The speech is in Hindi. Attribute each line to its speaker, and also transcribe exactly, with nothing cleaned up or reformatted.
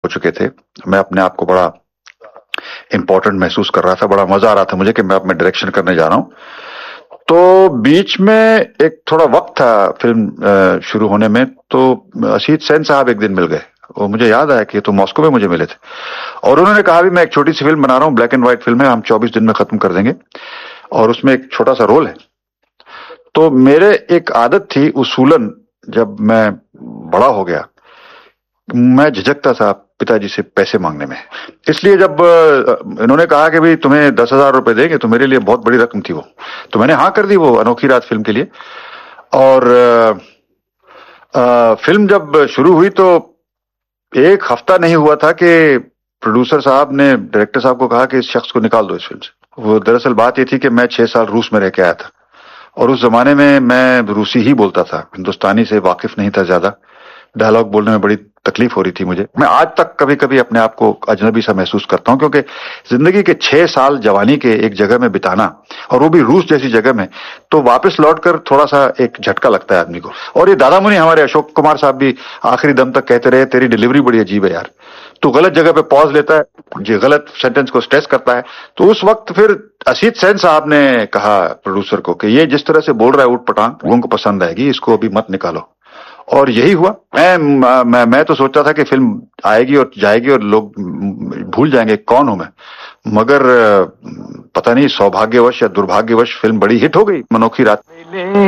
Speaker 1: चुके थे। मैं अपने आप को बड़ा इम्पोर्टेंट महसूस कर रहा था, बड़ा मजा आ रहा था मुझे कि मैं अब मैं डायरेक्शन करने जा रहा हूँ। तो बीच में एक थोड़ा वक्त था फिल्म शुरू होने में, तो असीत सेन साहब एक दिन मिल गए। वो मुझे याद आया कि तो मॉस्को में मुझे मिले थे और उन्होंने कहा भी मैं एक छोटी सी फिल्म बना रहा हूँ, ब्लैक एंड व्हाइट फिल्म है, हम चौबीस दिन में खत्म कर देंगे और उसमें एक छोटा सा रोल है। तो मेरे एक आदत थी उसूलन, जब मैं बड़ा हो गया मैं झिझकता था पिताजी से पैसे मांगने में। इसलिए जब इन्होंने कहा कि भाई तुम्हें दस हजार रुपए देंगे, तो मेरे लिए बहुत बड़ी रकम थी वो, तो मैंने हाँ कर दी वो अनोखी रात फिल्म के लिए। और आ, आ, फिल्म जब शुरू हुई तो एक हफ्ता नहीं हुआ था कि प्रोड्यूसर साहब ने डायरेक्टर साहब को कहा कि इस शख्स को निकाल दो इस फिल्म से। वो दरअसल बात ये थी कि मैं छह साल रूस में रह के आया था और उस जमाने में मैं रूसी ही बोलता था, हिंदुस्तानी से वाकिफ नहीं था ज्यादा। डायलॉग बोलने में बड़ी तकलीफ हो रही थी मुझे। मैं आज तक कभी कभी अपने आप को अजनबी सा महसूस करता हूं, क्योंकि जिंदगी के छह साल जवानी के एक जगह में बिताना और वो भी रूस जैसी जगह में, तो वापस लौटकर थोड़ा सा एक झटका लगता है आदमी को। और ये दादा मुनि हमारे अशोक कुमार साहब भी आखिरी दम तक कहते रहे तेरी डिलीवरी बड़ी अजीब है यार, तू गलत जगह पे पॉज लेता है, जो गलत सेंटेंस को स्ट्रेस करता है। तो उस वक्त फिर असीत सेन साहब ने कहा प्रोड्यूसर को कि ये जिस तरह से बोल रहा है ऊट पटांग, लोगों को पसंद आएगी, इसको अभी मत निकालो। और यही हुआ। मैं मैं मैं तो सोचता था कि फिल्म आएगी और जाएगी और लोग भूल जाएंगे कौन हूं मैं, मगर पता नहीं सौभाग्यवश या दुर्भाग्यवश फिल्म बड़ी हिट हो गई अनोखी रात।